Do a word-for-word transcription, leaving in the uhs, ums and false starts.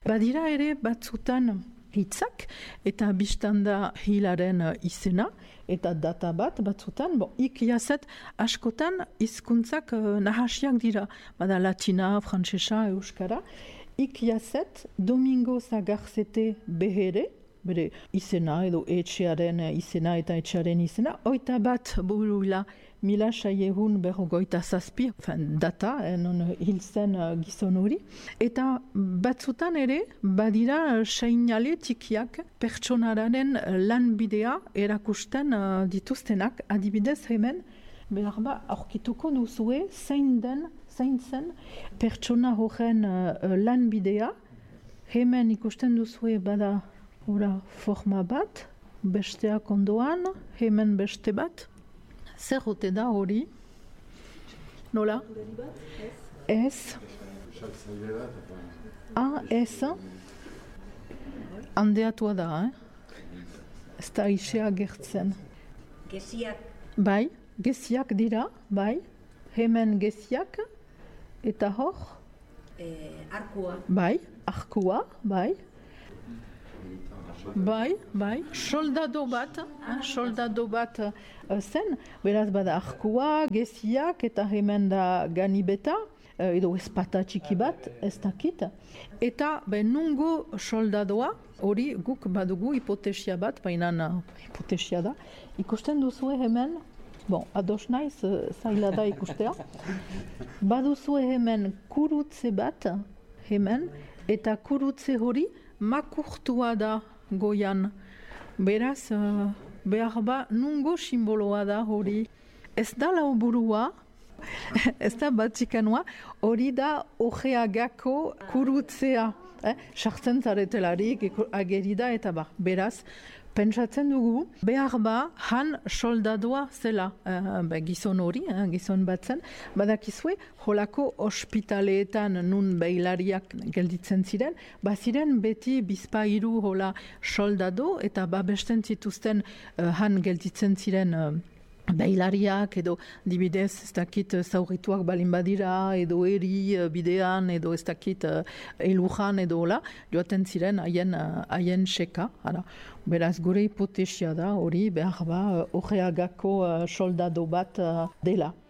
Badira ere batzutan hitzak eta bistanda hilaren izena eta data bat batzutan, bo, ikiazet askotan hizkuntzak uh, nahasiak dira, bada latina, frantsesa, euskara, ikiazet Domingo Zagarzete behere, bere izena edo etxearen izena eta etxearen izena, oita bat buruila mila saiehun berrogoita zazpi, fen, data, eh, non hil zen uh, gizon hori. Eta batzutan ere, badira seinale tikiak pertsonaren lanbidea erakusten uh, dituztenak, adibidez hemen, behar ba, aurkituko duzue, zein den, zein zen, pertsona horren uh, lanbidea, hemen ikusten duzue bada ora forma bat, besteak ondoan, hemen beste bat. Zer ote da hori? Nola? Ez. Ah, ez. Handeatua da, eh? Ez da isea gertzen. Geziak. Bai, geziak dira, bai. Hemen geziak, eta hor? Eh, arkua. Bai, arkua, bai. Bai, bai, soldado bat, eh, soldado bat uh, zen, beraz bada arkua, geziak eta hemen da ganibeta, uh, edo espata txiki bat, ez dakit. Eta be, nungo soldadoa, hori guk badugu hipotesia bat, baina hipotesia da, ikusten duzue hemen, bon, ados naiz, uh, zaila da ikustea, baduzue hemen kurutze bat, hemen, eta kurutze hori makurtua da, goian. Beraz, uh, behar ba, nungo simboloa da hori. Ez da lauburua, ez da batzikanoa, hori da ojeagako kurutzea. Eh? Sartzen zaretelarik, ageri da eta ba. Beraz, pentsatzen dugu, behar ba, han soldadoa zela, uh, be, gizon hori, eh, gizon batzen, badakizue, holako ospitaleetan nun behilariak gelditzen ziren, baziren beti bizpairu hola soldado eta babesten zituzten uh, han gelditzen ziren uh, behilariak edo dibidez ez dakit zaurituak balin badira edo eri bidean edo ez dakit uh, elujan edo hola joaten ziren haien uh, haien seka. Ara. Beraz gure hipotesia da hori behar ba uh, ojeagako uh, soldado bat uh, dela.